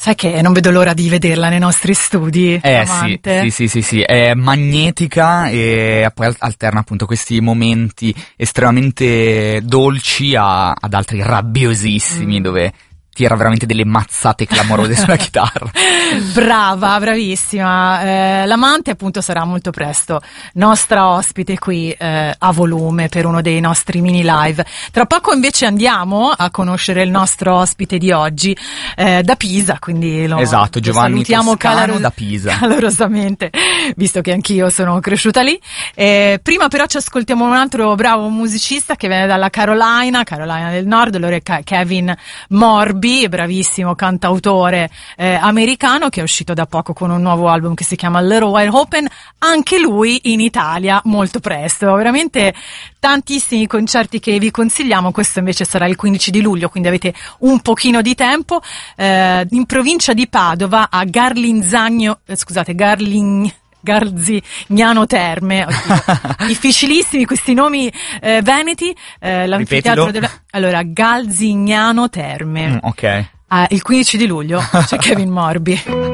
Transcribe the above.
Sai che non vedo l'ora di vederla nei nostri studi. Sì, è magnetica e poi alterna appunto questi momenti estremamente dolci ad altri rabbiosissimi dove tira veramente delle mazzate clamorose sulla chitarra. Brava, bravissima. L'Amante appunto sarà molto presto nostra ospite qui a volume per uno dei nostri mini live. Tra poco invece andiamo a conoscere il nostro ospite di oggi da Pisa, quindi lo Giovanni salutiamo da Pisa. calorosamente, visto che anch'io sono cresciuta lì. Prima però ci ascoltiamo un altro bravo musicista che viene dalla Carolina del Nord, lui è Kevin Morby, bravissimo cantautore americano che è uscito da poco con un nuovo album che si chiama Little Wide Open, anche lui in Italia molto presto, veramente tantissimi concerti che vi consigliamo. Questo invece sarà il 15 di luglio, quindi avete un pochino di tempo, in provincia di Padova a Garzignano Terme. Difficilissimi questi nomi veneti. L'anfiteatro allora Garzignano Terme. Ok. Il 15 di luglio c'è Kevin Morby.